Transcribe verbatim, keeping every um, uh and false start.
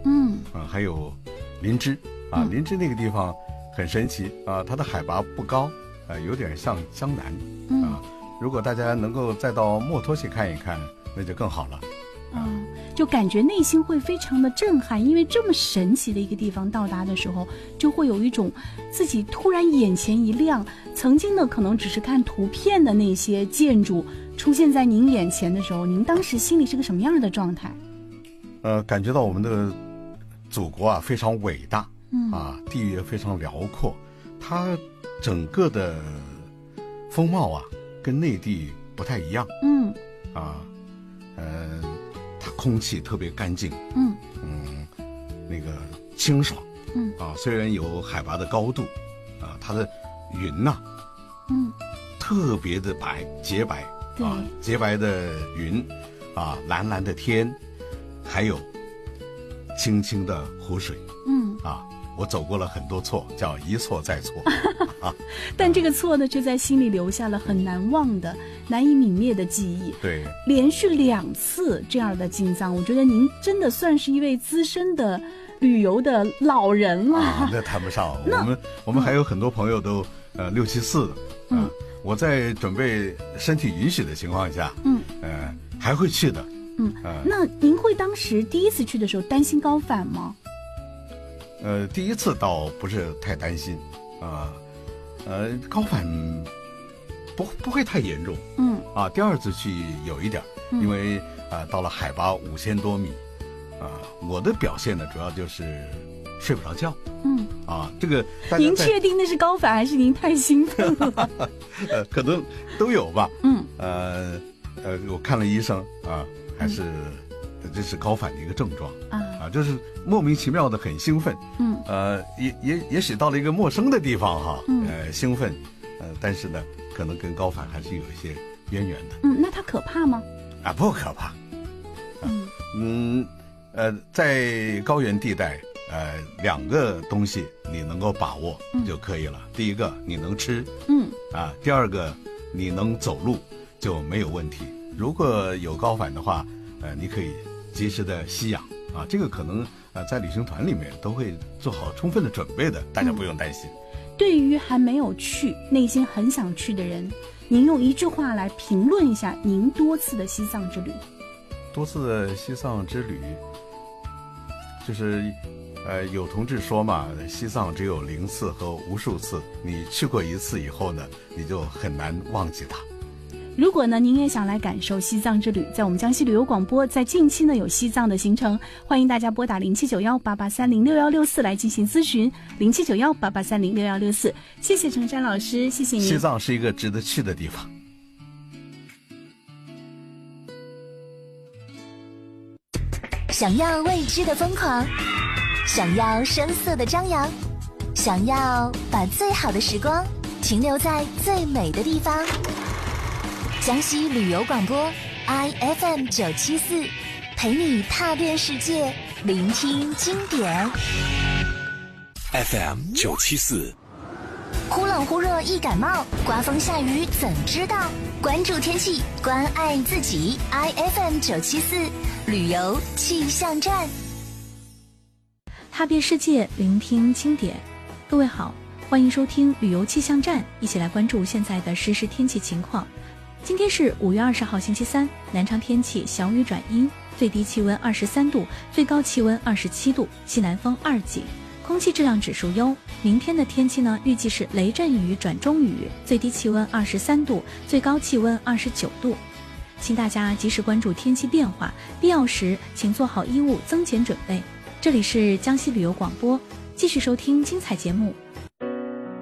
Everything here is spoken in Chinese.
嗯啊，还有林芝啊，林芝那个地方很神奇啊，它的海拔不高，呃，有点像江南啊。如果大家能够再到墨脱去看一看，那就更好了。 嗯，就感觉内心会非常的震撼，因为这么神奇的一个地方到达的时候，就会有一种自己突然眼前一亮，曾经呢可能只是看图片的那些建筑出现在您眼前的时候，您当时心里是个什么样的状态？ 呃，感觉到我们的祖国啊非常伟大， 嗯啊，地域也非常辽阔，它整个的风貌啊跟内地不太一样， 嗯啊，呃，它空气特别干净， 嗯嗯，那个清爽， 嗯啊，虽然有海拔的高度，啊，它的云呐、啊， 嗯， 特别的白，洁白，啊，洁白的云，啊，蓝蓝的天，还有清清的湖水， 嗯， 啊，我走过了很多错，叫一错再错，啊， 但这个错呢，却在心里留下了很难忘的、难以泯灭的记忆。 对， 连续两次这样的进藏，我觉得您真的算是一位资深的旅游的老人了。 啊，那谈不上，我们我们还有很多朋友都、嗯、呃六七四的，嗯、呃，我在准备身体允许的情况下，嗯，呃，还会去的。 嗯，呃、那您会当时第一次去的时候担心高反吗？ 呃，第一次倒不是太担心，啊、呃，呃，高反不不会太严重， 嗯， 啊，第二次去有一点，因为啊、呃、到了海拔五千多米，啊、呃，我的表现呢主要就是睡不着觉， 嗯， 啊，这个您确定那是高反还是您太兴奋了？ 呃，可能都有吧， 嗯， 呃呃，我看了医生啊，还是。嗯这是高反的一个症状啊，啊，就是莫名其妙的很兴奋，嗯，呃，也也也许到了一个陌生的地方哈，嗯、呃，兴奋，呃，但是呢，可能跟高反还是有一些渊源的。 嗯，那它可怕吗？ 啊，不可怕。啊、嗯嗯，呃，在高原地带，呃，两个东西你能够把握就可以了。嗯、第一个你能吃，嗯，啊，第二个你能走路就没有问题。如果有高反的话，呃，你可以及时的吸氧啊，这个可能呃在旅行团里面都会做好充分的准备的，大家不用担心。 嗯、对于还没有去、内心很想去的人，您用一句话来评论一下您多次的西藏之旅。 多次的西藏之旅，就是呃有同志说嘛，西藏只有零次和无数次，你去过一次以后呢，你就很难忘记它。 如果呢您也想来感受西藏之旅，在我们江西旅游广播在近期呢有西藏的行程，欢迎大家拨打零七九幺八八三零六幺六四来进行咨询，零七九幺八八三零六幺六四。谢谢程山老师，谢谢您。 西藏是一个值得去的地方。 想要未知的疯狂，想要声色的张扬，想要把最好的时光停留在最美的地方。江西旅游广播 I F M 九七四，陪你踏遍世界，聆听经典。 F M 九七四， 忽冷忽热易感冒，刮风下雨怎知道？关注天气，关爱自己。I F M 九七四旅游气象站， 踏遍世界，聆听经典。各位好，欢迎收听旅游气象站，一起来关注现在的实时天气情况。今天是五月二十号星期三，南昌天气小雨转阴，最低气温二十三度，最高气温二十七度，西南风二级，空气质量指数优。明天的天气呢，预计是雷阵雨转中雨，最低气温二十三度，最高气温二十九度。请大家及时关注天气变化，必要时请做好衣物增减准备。这里是江西旅游广播，继续收听精彩节目，